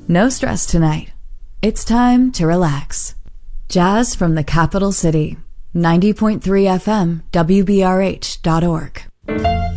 No stress tonight. It's time to relax. Jazz from the capital city. 90.3 FM, WBRH.org.